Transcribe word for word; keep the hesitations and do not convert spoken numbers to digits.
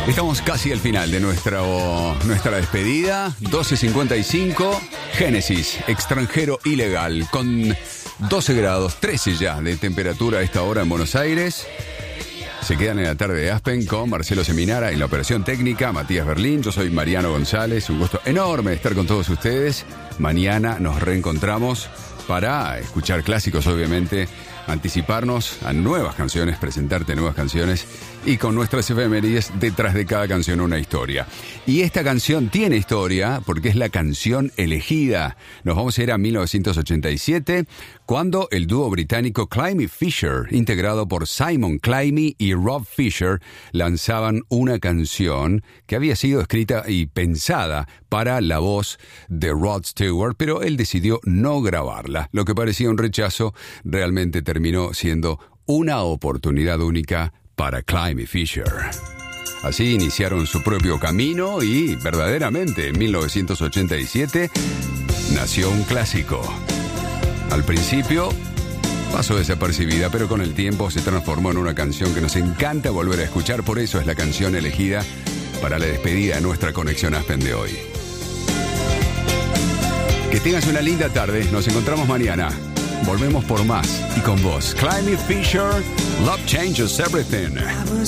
Estamos casi al final de nuestra, o, nuestra despedida. doce cincuenta y cinco, Génesis, extranjero ilegal, con doce grados, trece ya de temperatura a esta hora en Buenos Aires. Se quedan en la tarde de Aspen con Marcelo Seminara en la operación técnica, Matías Berlín. Yo soy Mariano González, un gusto enorme estar con todos ustedes. Mañana nos reencontramos para escuchar clásicos, obviamente, anticiparnos a nuevas canciones, presentarte nuevas canciones y con nuestras efemérides, detrás de cada canción una historia. Y esta canción tiene historia porque es la canción elegida. Nos vamos a ir a mil novecientos ochenta y siete, cuando el dúo británico Climie Fisher, integrado por Simon Climie y Rob Fisher, lanzaban una canción que había sido escrita y pensada para la voz de Rod Stewart, pero él decidió no grabarla. Lo que parecía un rechazo realmente terminó siendo una oportunidad única para Climie Fisher. Así iniciaron su propio camino y verdaderamente en mil novecientos ochenta y siete nació un clásico. Al principio pasó desapercibida, pero con el tiempo se transformó en una canción que nos encanta volver a escuchar. Por eso es la canción elegida para la despedida de nuestra conexión Aspen de hoy. Que tengas una linda tarde. Nos encontramos mañana. Volvemos por más y con vos. Climie Fisher, Love Changes Everything.